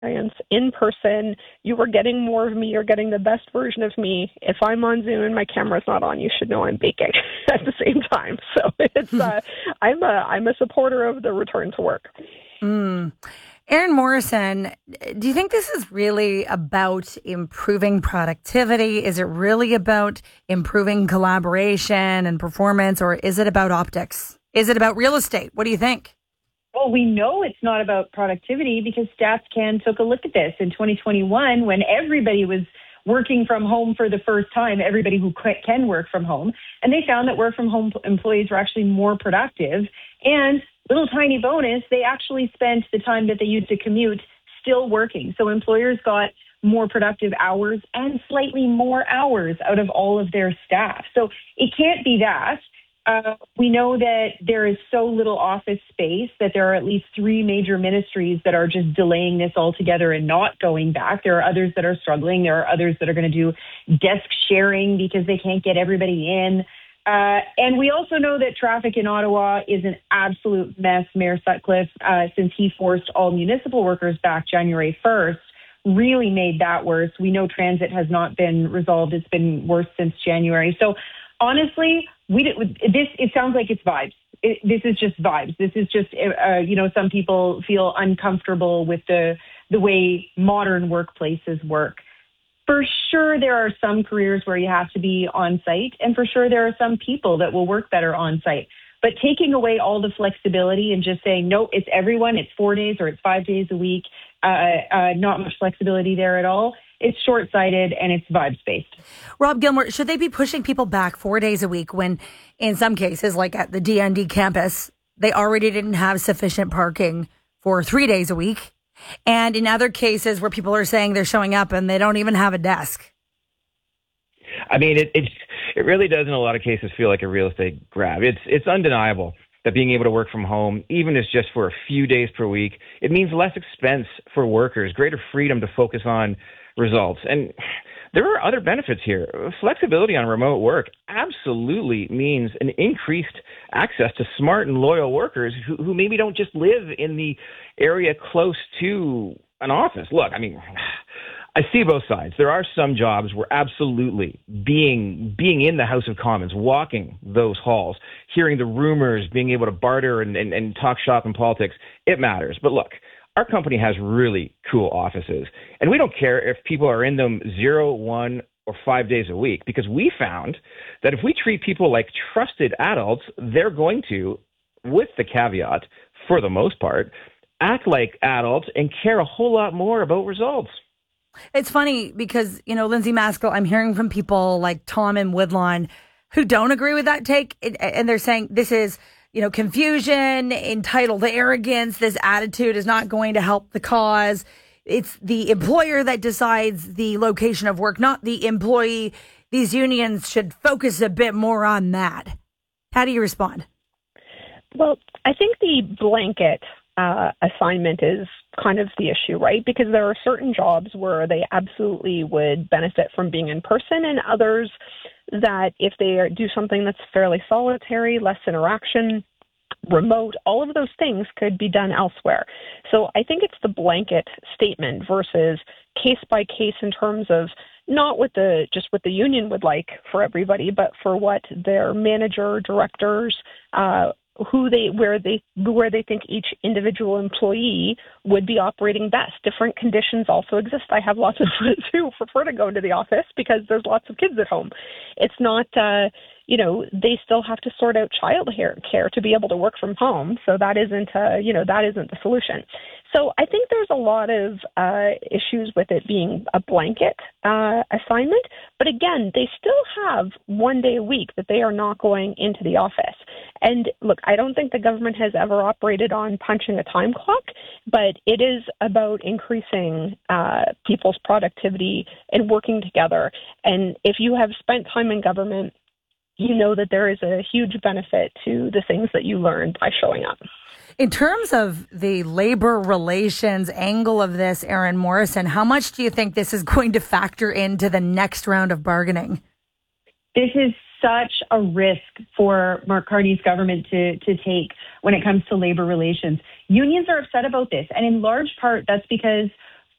experience in person. You were getting more of me. You're getting the best version of me. If I'm on Zoom and my camera's not on, you should know I'm baking at the same time. So it's I'm a supporter of the return to work. Erin Morrison, do you think this is really about improving productivity? Is it really about improving collaboration and performance, or is it about optics? Is it about real estate? What do you think? Well, we know it's not about productivity because StatsCan took a look at this in 2021 when everybody was working from home for the first time, everybody who can work from home. And they found that work from home employees were actually more productive. And little tiny bonus, they actually spent the time that they used to commute still working. So employers got more productive hours and slightly more hours out of all of their staff. So it can't be that. We know that there is so little office space that there are at least 3 major ministries that are just delaying this altogether and not going back. There are others that are struggling. There are others that are going to do desk sharing because they can't get everybody in. And we also know that traffic in Ottawa is an absolute mess. Mayor Sutcliffe, since he forced all municipal workers back January 1st, really made that worse. We know transit has not been resolved. It's been worse since January. So honestly, it sounds like it's vibes. This is just vibes. This is just, some people feel uncomfortable with the way modern workplaces work. For sure, there are some careers where you have to be on site, and for sure, there are some people that will work better on site. But taking away all the flexibility and just saying, no, it's everyone, it's 4 days or it's 5 days a week, not much flexibility there at all. It's short-sighted and it's vibes-based. Rob Gilmore, should they be pushing people back 4 days a week when in some cases, like at the DND campus, they already didn't have sufficient parking for 3 days a week? And in other cases where people are saying they're showing up and they don't even have a desk? I mean, it really does in a lot of cases feel like a real estate grab. It's undeniable that being able to work from home, even if it's just for a few days per week, it means less expense for workers, greater freedom to focus on results. And there are other benefits here. Flexibility on remote work absolutely means an increased access to smart and loyal workers who maybe don't just live in the area close to an office. Look, I mean, I see both sides. There are some jobs where absolutely being in the House of Commons, walking those halls, hearing the rumors, being able to barter and talk shop in politics, it matters. But look, our company has really cool offices, and we don't care if people are in them 0, 1, or 5 days a week, because we found that if we treat people like trusted adults, they're going to, with the caveat, for the most part, act like adults and care a whole lot more about results. It's funny because, Lindsay Maskell, I'm hearing from people like Tom and Woodlawn who don't agree with that take, and they're saying this is confusion, entitled arrogance, this attitude is not going to help the cause. It's the employer that decides the location of work, not the employee. These unions should focus a bit more on that. How do you respond? Well, I think the blanket assignment is kind of the issue, right? Because there are certain jobs where they absolutely would benefit from being in person, and others that if they do something that's fairly solitary, less interaction, remote, all of those things could be done elsewhere. So I think it's the blanket statement versus case by case in terms of not what the union would like for everybody, but for what their manager, directors, where they think each individual employee would be operating best. Different conditions also exist. I have lots of friends who prefer to go into the office because there's lots of kids at home. It's not, they still have to sort out child care to be able to work from home. So that isn't the solution. So I think there's a lot of issues with it being a blanket assignment. But again, they still have 1 day a week that they are not going into the office. And look, I don't think the government has ever operated on punching a time clock, but it is about increasing people's productivity and working together. And if you have spent time in government, you know that there is a huge benefit to the things that you learn by showing up. In terms of the labor relations angle of this, Erin Morrison, how much do you think this is going to factor into the next round of bargaining? This is such a risk for Mark Carney's government to take when it comes to labor relations. Unions are upset about this, and in large part, that's because